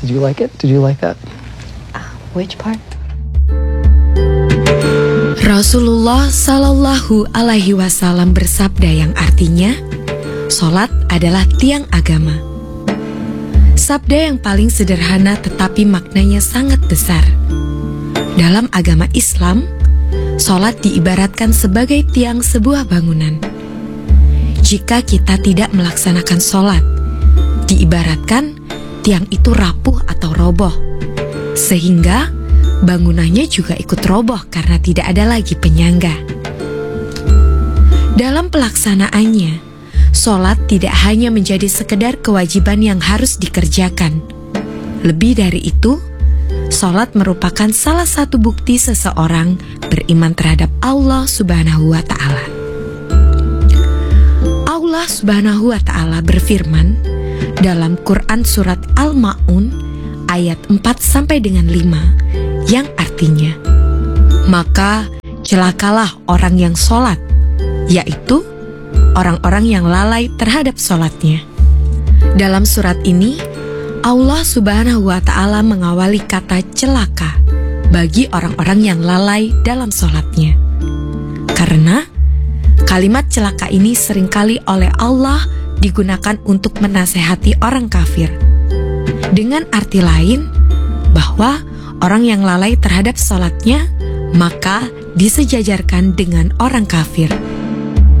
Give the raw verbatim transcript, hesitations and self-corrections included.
Did you like it? Did you like that? Uh, which part? Rasulullah Shallallahu Alaihi Wasallam bersabda yang artinya, sholat adalah tiang agama. Sabda yang paling sederhana tetapi maknanya sangat besar. Dalam agama Islam, sholat diibaratkan sebagai tiang sebuah bangunan. Jika kita tidak melaksanakan sholat, diibaratkan tiang itu rapuh atau roboh, sehingga bangunannya juga ikut roboh karena tidak ada lagi penyangga. Dalam pelaksanaannya, sholat tidak hanya menjadi sekedar kewajiban yang harus dikerjakan. Lebih dari itu, sholat merupakan salah satu bukti seseorang beriman terhadap Allah Subhanahu wa Ta'ala. Allah Subhanahu wa Ta'ala berfirman dalam Quran surat Al-Ma'un ayat empat sampai dengan lima yang artinya, maka celakalah orang yang sholat, yaitu orang-orang yang lalai terhadap sholatnya. Dalam surat ini, Allah Subhanahu wa Ta'ala mengawali kata celaka bagi orang-orang yang lalai dalam sholatnya. Karena kalimat celaka ini seringkali oleh Allah digunakan untuk menasehati orang kafir. Dengan arti lain, bahwa orang yang lalai terhadap sholatnya, maka disejajarkan dengan orang kafir.